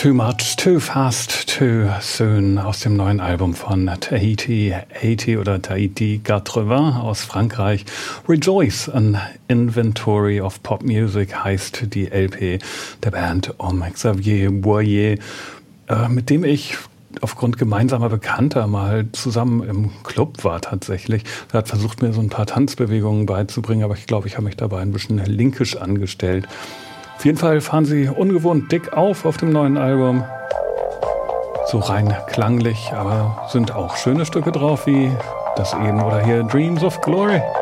Too Much, Too Fast, Too Soon aus dem neuen Album von Tahiti 80 oder Tahiti 80 aus Frankreich. Rejoice, an Inventory of Pop Music heißt die LP der Band um Xavier Boyer, mit dem ich aufgrund gemeinsamer Bekannter mal zusammen im Club war tatsächlich. Er hat versucht, mir so ein paar Tanzbewegungen beizubringen, aber ich glaube, ich habe mich dabei ein bisschen linkisch angestellt. Auf jeden Fall fahren sie ungewohnt dick auf dem neuen Album. So rein klanglich, aber sind auch schöne Stücke drauf, wie das eben oder hier Dreams of Glory.